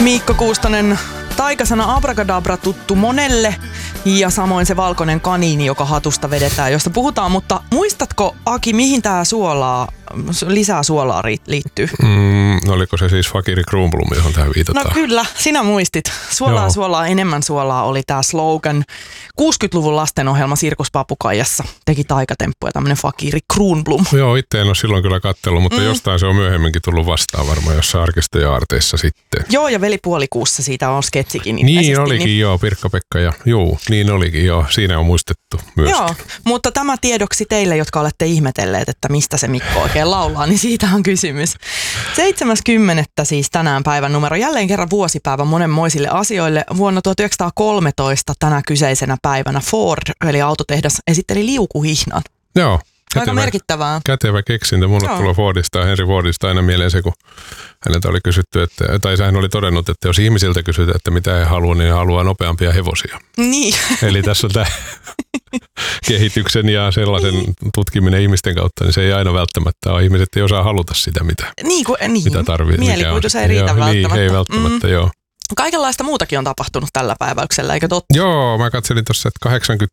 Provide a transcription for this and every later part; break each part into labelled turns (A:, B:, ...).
A: Miikko Kuustonen, taikasana abracadabra tuttu monelle ja samoin se valkoinen kaniini, joka hatusta vedetään, josta puhutaan, mutta muistatko Aki, mihin tämä lisää suolaa liittyy?
B: Oliko se siis Fakiri Kruunblum, johon tähän viitataan?
A: No kyllä, sinä muistit. Suolaa, enemmän suolaa oli tämä slogan. 60-luvun lastenohjelma Sirkus Papukaijassa teki taikatemppuja, tämmöinen Fakiri Kruunblum.
B: Joo, itse en ole silloin kyllä katsellut, mutta jostain se on myöhemminkin tullut vastaan varmaan jossain arkistojen aarteissa sitten.
A: Joo, ja Veli Puolikuussa siitä on sketsikin.
B: Niin olikin, joo, Pirkka-Pekka ja niin olikin, joo, siinä on muistettu myöskin.
A: Joo, mutta tämä tiedoksi teille, jotka olette ihmetelleet, että mistä se Mikko oikein laulaa, niin siitä on kysymys. 70. siis tänään päivän numero, jälleen kerran vuosipäivä monenmoisille asioille. Vuonna 1913 tänä kyseisenä päivänä Ford, eli autotehdas, esitteli liukuhihnan.
B: Joo.
A: Aika merkittävää.
B: Kätevä keksintö. Mulle tulee Henry Fordista aina mieleen se, kun häneltä oli kysytty, tai hän oli todennut, että jos ihmisiltä kysytään, että mitä he haluaa, niin he haluaa nopeampia hevosia.
A: Niin.
B: Eli tässä on tämä kehityksen ja sellaisen tutkiminen ihmisten kautta, niin se ei aina välttämättä ole. Ihmiset ei osaa haluta sitä, mitä tarvitsee.
A: Mielikuvitus ei riitä välttämättä.
B: Niin, ei välttämättä, joo.
A: Kaikenlaista muutakin on tapahtunut tällä päiväyksellä, eikö totta?
B: Joo, mä katselin tuossa, että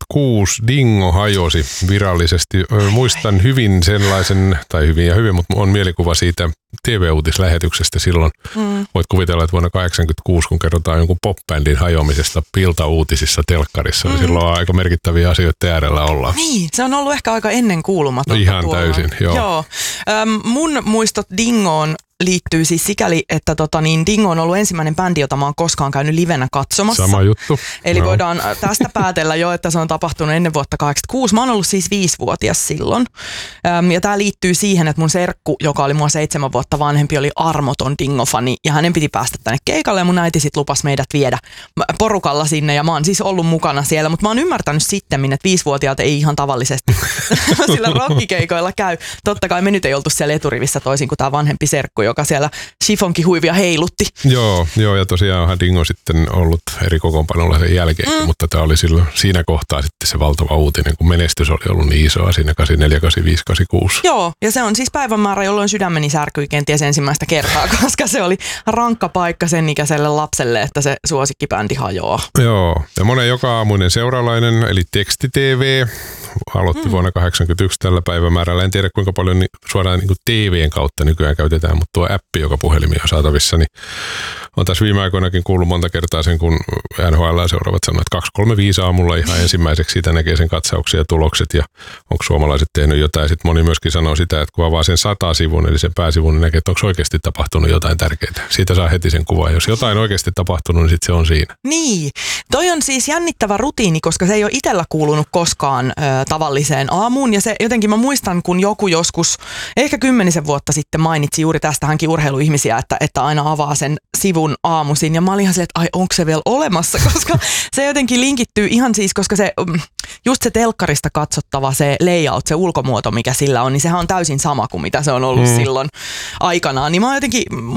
B: 86 Dingo hajosi virallisesti. Muistan hyvin sellaisen, tai hyvin, mutta on mielikuva siitä TV-uutislähetyksestä silloin. Voit kuvitella, että vuonna 86, kun kerrotaan jonkun pop-bändin hajoamisesta piltauutisissa telkkarissa, niin silloin on aika merkittäviä asioita äärellä ollaan.
A: Niin, se on ollut ehkä aika ennenkuulumatonta.
B: Ihan täysin, joo.
A: Mun muistot Dingoon liittyy siis sikäli, että Dingo on ollut ensimmäinen bändi, jota mä oon koskaan käynyt livenä katsomassa.
B: Sama juttu.
A: Eli voidaan tästä päätellä jo, että se on tapahtunut ennen vuotta 86. Mä oon ollut siis 5-vuotias silloin. Ja tää liittyy siihen, että mun serkku, joka oli mua 7 vuotta vanhempi, oli armoton Dingo-fani. Ja hänen piti päästä tänne keikalle ja mun äiti sit lupasi meidät viedä porukalla sinne. Ja mä oon siis ollut mukana siellä, mutta mä oon ymmärtänyt sittemmin, että 5-vuotiaat ei ihan tavallisesti sillä rockikeikoilla käy. Totta kai me nyt ei oltu siellä eturivissä toisin kuin tää vanhempi serkku, joka siellä chiffonkihuivia heilutti.
B: Joo, ja tosiaan onhan Dingo sitten ollut eri kokoonpanolla sen jälkeen, mutta tämä oli silloin siinä kohtaa sitten se valtava uutinen, kun menestys oli ollut niin isoa siinä 84, 85, 86. Joo,
A: ja se on siis päivämäärä, jolloin sydämeni särkyi kenties ensimmäistä kertaa, koska se oli rankka paikka sen ikäiselle lapselle, että se suosikkibändi hajoaa.
B: Joo, ja monen joka aamuinen seuralainen, eli teksti-TV, aloitti vuonna 81 tällä päivämäärällä. En tiedä kuinka paljon suoraan niin kuin TVn kautta nykyään käytetään, mutta tuo appi, joka puhelimia on saatavissa, niin on tässä viime aikoinakin kuullut monta kertaa sen, kun NHL seuraavat sanoo, että 235 aamulla ihan ensimmäiseksi siitä näkee sen katsauksia ja tulokset ja onko suomalaiset tehnyt jotain. Sitten moni myöskin sanoo sitä, että kun avaa sen 100-sivun, eli sen pääsivun, niin näkee, että onko oikeasti tapahtunut jotain tärkeää. Siitä saa heti sen kuvan. Jos jotain oikeasti tapahtunut, niin sitten se on siinä.
A: Niin. Toi on siis jännittävä rutiini, koska se ei ole itsellä kuulunut koskaan tavalliseen aamuun. Ja se jotenkin mä muistan, kun joku joskus, ehkä 10 vuotta sitten mainitsi juuri tästä hänkin urheiluihmisiä, että aina avaa sen sivun aamuisin. Ja mä olin ihan silleen, että ai onko se vielä olemassa, koska se jotenkin linkittyy ihan siis, koska se just se telkkarista katsottava se layout, se ulkomuoto, mikä sillä on, niin sehän on täysin sama kuin mitä se on ollut silloin aikanaan. Niin mä jotenkin